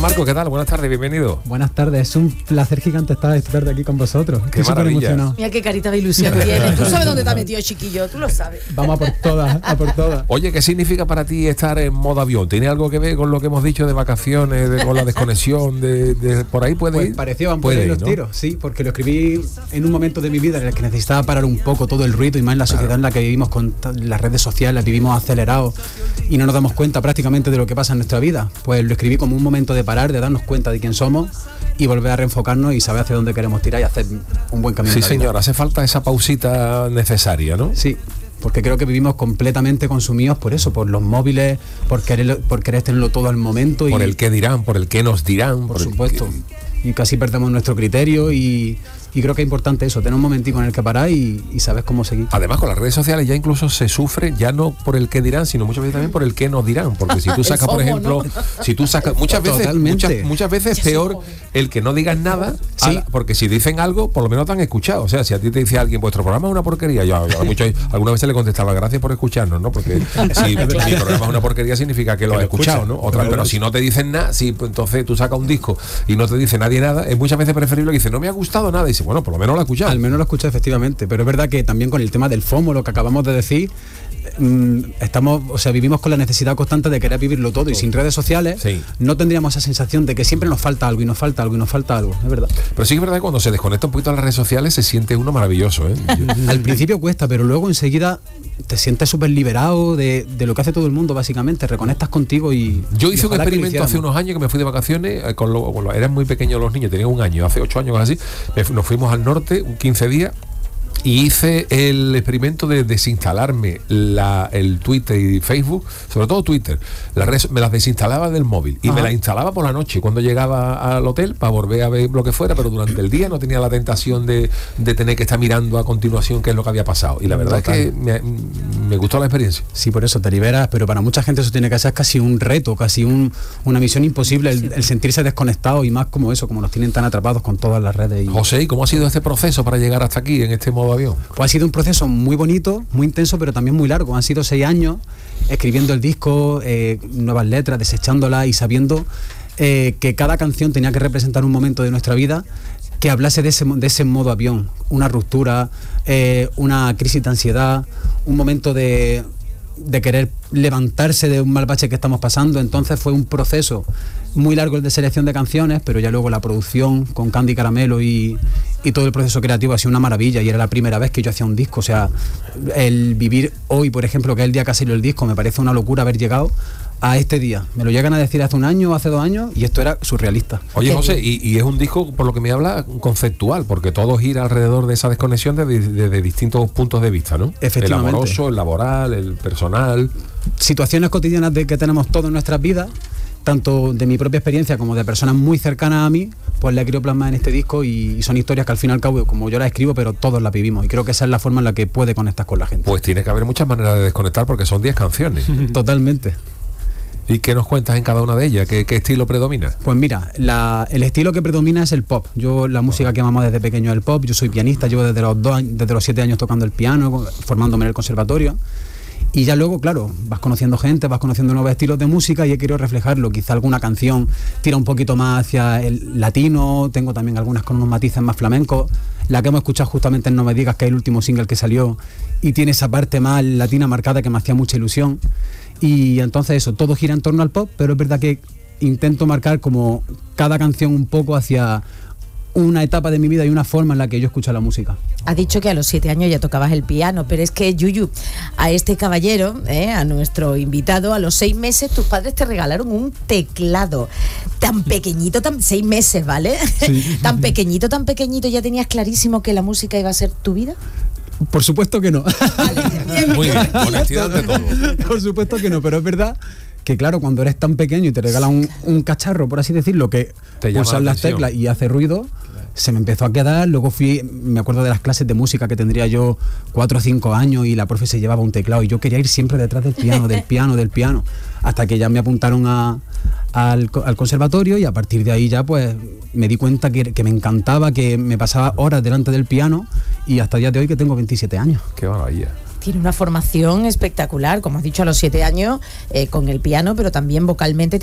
Marco, ¿qué tal? Buenas tardes, bienvenido. Buenas tardes, es un placer gigante estar esta tarde aquí con vosotros. Qué maravilla. Emocionado. Mira qué carita de ilusión tienes. Tú sabes dónde te has metido, chiquillo, tú lo sabes. Vamos a por todas, a por todas. Oye, ¿qué significa para ti estar en modo avión? ¿Tiene algo que ver con lo que hemos dicho de vacaciones, con la desconexión de por ahí puede pues ir? Pareció, van por ahí los tiros, sí, porque lo escribí en un momento de mi vida en el que necesitaba parar un poco todo el ruido y más en la sociedad en la que vivimos con las redes sociales, vivimos acelerados y no nos damos cuenta prácticamente de lo que pasa en nuestra vida. Pues lo escribí como un momento de parar, de darnos cuenta de quién somos y volver a reenfocarnos y saber hacia dónde queremos tirar y hacer un buen camino. Sí, señor, hace falta esa pausita necesaria, ¿no? Sí, porque creo que vivimos completamente consumidos por eso, por los móviles, por querer tenerlo todo al momento. Por el qué dirán, por el qué nos dirán. Por supuesto. Y casi perdemos nuestro criterio y creo que es importante eso, tener un momentico en el que parar y sabes cómo seguir. Además, con las redes sociales ya incluso se sufre ya no por el qué dirán, sino muchas veces también por el qué nos dirán, porque si tú sacas, por ejemplo, ¿no? Si tú sacas muchas veces peor el que no digas nada, sí. Porque si dicen algo, por lo menos te han escuchado. O sea, si a ti te dice alguien, vuestro programa es una porquería, yo algunas veces le contestaba, gracias por escucharnos, ¿no? Porque si mi programa es una porquería significa que lo has escuchado, ¿no? Pero si no te dicen nada, si pues, entonces tú sacas un disco y no te dice nadie nada, es muchas veces preferible que dice, no me ha gustado nada, y dice, bueno, por lo menos lo he escuchado. Al menos lo he escuchado, efectivamente, pero es verdad que también con el tema del FOMO, lo que acabamos de decir, vivimos con la necesidad constante de querer vivirlo todo y sin redes sociales no tendríamos esa sensación de que siempre nos falta algo y nos falta algo y nos falta algo, es verdad. Pero sí que es verdad que cuando se desconecta un poquito de las redes sociales se siente uno maravilloso, ¿eh? Al principio cuesta, pero luego enseguida te sientes súper liberado de lo que hace todo el mundo, básicamente, reconectas contigo y... Yo hice un experimento hace unos años que me fui de vacaciones, eran muy pequeños los niños, tenían un año, hace 8 años así, nos fuimos al norte, 15 días, y hice el experimento de desinstalarme el Twitter y Facebook, sobre todo Twitter, me las desinstalaba del móvil y me las instalaba por la noche cuando llegaba al hotel para volver a ver lo que fuera, pero durante el día no tenía la tentación de tener que estar mirando a continuación qué es lo que había pasado. Y la verdad es que me gustó la experiencia. Sí, por eso te liberas, pero para mucha gente eso tiene que ser casi un reto, casi una misión imposible, el sentirse desconectado y más como eso, como nos tienen tan atrapados con todas las redes. José, ¿y cómo ha sido este proceso para llegar hasta aquí en este modo avión? Pues ha sido un proceso muy bonito, muy intenso, pero también muy largo. Han sido 6 años escribiendo el disco, nuevas letras, desechándolas y sabiendo que cada canción tenía que representar un momento de nuestra vida que hablase de ese modo avión, una ruptura, una crisis de ansiedad, un momento de querer levantarse de un mal bache que estamos pasando. Entonces fue un proceso muy largo el de selección de canciones, pero ya luego la producción con Candy Caramelo y todo el proceso creativo ha sido una maravilla y era la primera vez que yo hacía un disco. O sea, el vivir hoy, por ejemplo, que es el día que ha salido el disco, me parece una locura haber llegado a este día. Me lo llegan a decir hace un año o hace 2 años y esto era surrealista. Oye, José, y es un disco, por lo que me habla, conceptual, porque todo gira alrededor de esa desconexión desde distintos puntos de vista, ¿no? Efectivamente. El amoroso, el laboral, el personal. Situaciones cotidianas que tenemos todos en nuestras vidas, tanto de mi propia experiencia como de personas muy cercanas a mí, pues la he querido plasmar en este disco y son historias que al fin y al cabo, como yo las escribo, pero todos las vivimos y creo que esa es la forma en la que puede conectar con la gente. Pues tiene que haber muchas maneras de desconectar porque son 10 canciones. Totalmente. ¿Y qué nos cuentas en cada una de ellas? ¿Qué estilo predomina? Pues mira, el estilo que predomina es el pop. Yo la música que amamos desde pequeño es el pop. Yo soy pianista, llevo desde los 7 años tocando el piano, formándome en el conservatorio. Y ya luego, claro, vas conociendo gente, vas conociendo nuevos estilos de música y he querido reflejarlo. Quizá alguna canción tira un poquito más hacia el latino, tengo también algunas con unos matices más flamencos. La que hemos escuchado justamente en No Me Digas, que es el último single que salió y tiene esa parte más latina marcada que me hacía mucha ilusión. Y entonces eso, todo gira en torno al pop, pero es verdad que intento marcar como cada canción un poco hacia una etapa de mi vida y una forma en la que yo escucho la música. Has dicho que a los 7 años ya tocabas el piano, pero es que, Yuyu, a este caballero, a nuestro invitado, a los 6 meses tus padres te regalaron un teclado tan pequeñito, 6 meses, ¿vale? Sí. tan pequeñito, ¿ya tenías clarísimo que la música iba a ser tu vida? Por supuesto que no. Vale, muy bien, honestidad de todo. Por supuesto que no, pero es verdad que claro, cuando eres tan pequeño y te regalan un cacharro, por así decirlo, que pulsas las teclas y hace ruido, se me empezó a quedar. Luego me acuerdo de las clases de música que tendría yo 4 o 5 años y la profe se llevaba un teclado y yo quería ir siempre detrás del piano, hasta que ya me apuntaron al conservatorio y a partir de ahí ya pues me di cuenta que me encantaba, que me pasaba horas delante del piano y hasta el día de hoy que tengo 27 años. Qué maravilla. Tiene una formación espectacular, como has dicho, a los 7 años, con el piano, pero también vocalmente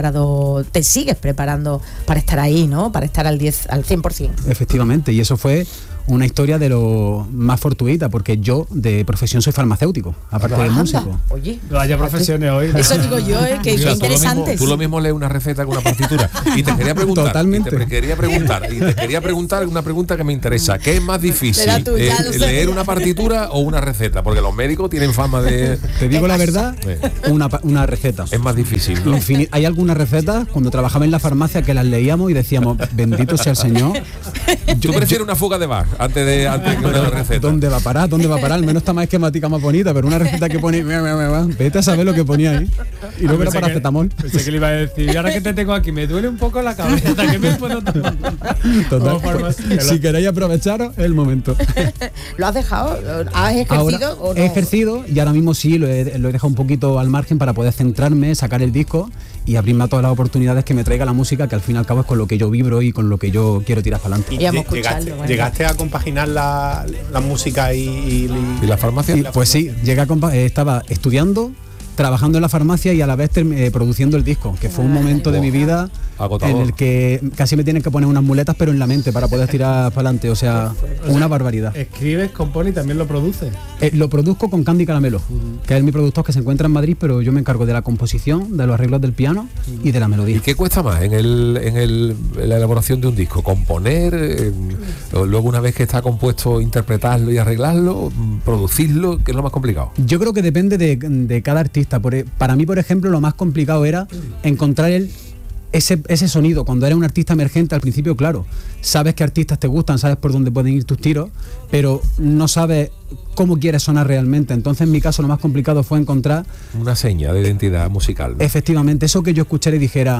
te sigues preparando para estar ahí, ¿no? Para estar al 100%. Efectivamente, y eso fue una historia de lo más fortuita, porque yo de profesión soy farmacéutico, aparte de músico. Oye, vaya profesiones hoy. Eso digo yo, que es interesante. Tú lo mismo lees una receta con una partitura. Y te quería preguntar. Totalmente. Te quería preguntar una pregunta que me interesa. ¿Qué es más difícil? ¿Leer una partitura o una receta? Porque los médicos tienen fama de... Te digo la verdad, una receta. Es más difícil, ¿no? Hay algunas recetas, cuando trabajaba en la farmacia, que las leíamos y decíamos, bendito sea el Señor. ¿Tú prefieres una fuga de Bach antes que una receta? ¿Dónde va a parar? Al menos está más esquemática, más bonita, pero una receta que pone... Vete a saber lo que ponía ahí. Y luego era paracetamol. Pensé que le iba a decir, y ahora que te tengo aquí, me duele un poco la cabeza, ¿qué me puedo tomar? Total. Si queréis aprovecharos, es el momento. ¿Lo has dejado? ¿Has ejercido ahora, o no? He ejercido y ahora mismo sí, lo he dejado un poquito al margen para poder centrarme, sacar el disco y abrirme a todas las oportunidades que me traiga la música, que al fin y al cabo es con lo que yo vibro y con lo que yo quiero tirar para adelante. ¿Llegaste a compaginar la música y la farmacia? Pues sí, estaba estudiando, trabajando en la farmacia y a la vez produciendo el disco, que fue un momento de mi vida agotador, en el que casi me tienen que poner unas muletas pero en la mente para poder tirar para adelante, o sea, una barbaridad. Escribes, compones y también lo produces. Lo produzco con Candy Caramelo, que es mi productor que se encuentra en Madrid, pero yo me encargo de la composición, de los arreglos del piano y de la melodía. ¿Y qué cuesta más en la elaboración de un disco? ¿Componer? Luego, una vez que está compuesto, interpretarlo y arreglarlo, producirlo, ¿qué es lo más complicado? Yo creo que depende de cada artista. Para mí, por ejemplo, lo más complicado era encontrar ese sonido. Cuando eres un artista emergente, al principio, claro, sabes qué artistas te gustan, sabes por dónde pueden ir tus tiros, pero no sabes cómo quieres sonar realmente. Entonces, en mi caso, lo más complicado fue encontrar una seña de identidad musical, ¿no? Efectivamente, eso que yo escuchara y dijera,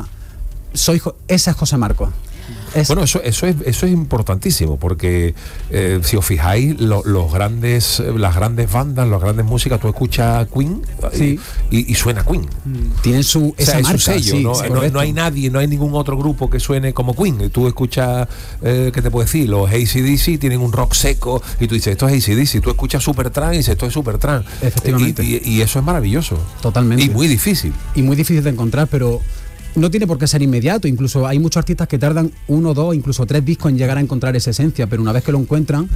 esa es José Marcos. Bueno, eso es importantísimo, porque si os fijáis, las grandes bandas, las grandes músicas, tú escuchas Queen, sí, y suena Queen. Tienen esa marca, sello, sí, no hay nadie, no hay ningún otro grupo que suene como Queen. Tú escuchas, ¿qué te puedo decir? Los AC/DC tienen un rock seco y tú dices, esto es AC/DC. Tú escuchas Supertramp y dices, esto es Supertramp. Efectivamente. Y eso es maravilloso. Totalmente. Y muy difícil. Y muy difícil de encontrar, pero no tiene por qué ser inmediato. Incluso hay muchos artistas que tardan 1, 2, incluso 3 discos en llegar a encontrar esa esencia, pero una vez que lo encuentran,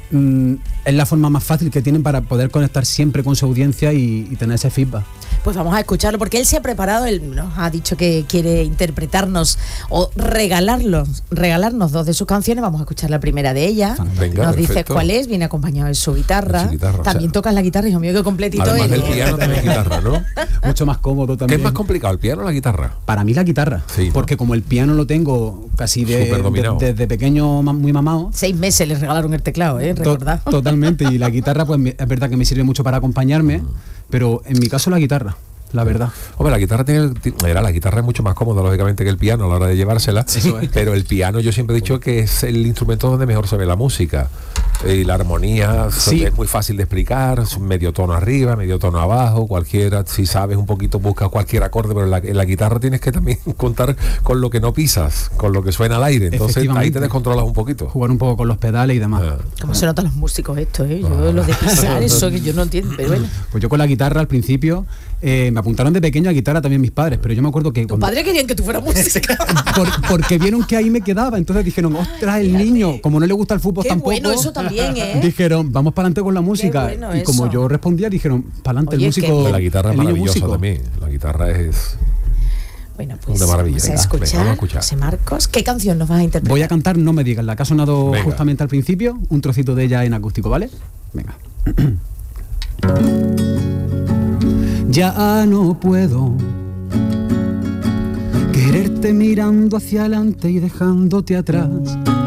es la forma más fácil que tienen para poder conectar siempre con su audiencia y tener ese feedback. Pues vamos a escucharlo, porque él se ha preparado, él nos ha dicho que quiere interpretarnos o regalarnos 2 de sus canciones. Vamos a escuchar la primera de ellas. Venga, nos perfecto. Dice cuál es, viene acompañado de su guitarra. También tocas la guitarra, hijo mío, que completito. Además del piano, también guitarra, ¿no? Mucho más cómodo también. ¿Qué es más complicado, el piano o la guitarra? Para mí la guitarra, sí, ¿no? Porque como el piano lo tengo casi desde pequeño muy mamado. 6 meses les regalaron el teclado, recordad. Totalmente, y la guitarra pues es verdad que me sirve mucho para acompañarme, pero en mi caso la guitarra, la verdad. Hombre, la guitarra es mucho más cómoda, lógicamente, que el piano a la hora de llevársela. Pero el piano, yo siempre he dicho que es el instrumento donde mejor se ve la música. Y la armonía es muy fácil de explicar, medio tono arriba, medio tono abajo, cualquiera, si sabes un poquito, buscas cualquier acorde, pero en la guitarra tienes que también contar con lo que no pisas, con lo que suena al aire. Entonces ahí te descontrolas un poquito. Jugar un poco con los pedales y demás. ¿Cómo se notan los músicos esto, Yo lo de pisar, eso que yo no entiendo, pero bueno. Pues yo con la guitarra al principio me apuntaron de pequeño a guitarra también mis padres, pero yo me acuerdo que... ¿Tu padre querían que tú fueras música? Porque vieron que ahí me quedaba, entonces dijeron, ostras, el niño, como no le gusta el fútbol tampoco... Bueno, eso también, Dijeron, vamos para adelante con la música. Bueno, y como yo respondía, dijeron, para adelante el músico. La guitarra es maravillosa también. La guitarra es... Bueno, pues una maravilla. Vamos a escuchar. José Marcos, ¿qué canción nos vas a interpretar? Voy a cantar No me digas, la que ha sonado justamente al principio, un trocito de ella en acústico, ¿vale? Venga. Ya no puedo quererte mirando hacia adelante y dejándote atrás.